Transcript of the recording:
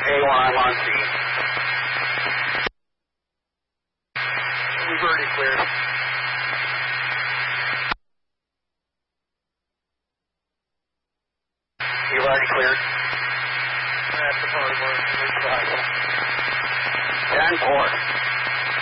A1, I'm on scene. We've already cleared. You've already cleared? That's the probably more. 10-4.